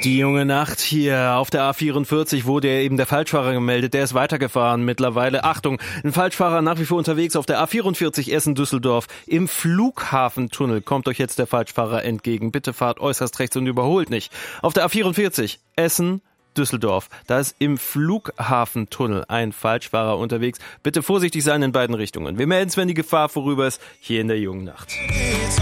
Die junge Nacht hier auf der A44 wurde eben der Falschfahrer gemeldet. Der ist weitergefahren mittlerweile. Achtung, ein Falschfahrer nach wie vor unterwegs auf der A44 Essen-Düsseldorf. Im Flughafentunnel kommt euch jetzt der Falschfahrer entgegen. Bitte fahrt äußerst rechts und überholt nicht. Auf der A44 Essen-Düsseldorf. Da ist im Flughafentunnel ein Falschfahrer unterwegs. Bitte vorsichtig sein in beiden Richtungen. Wir melden es, wenn die Gefahr vorüber ist, hier in der jungen Nacht.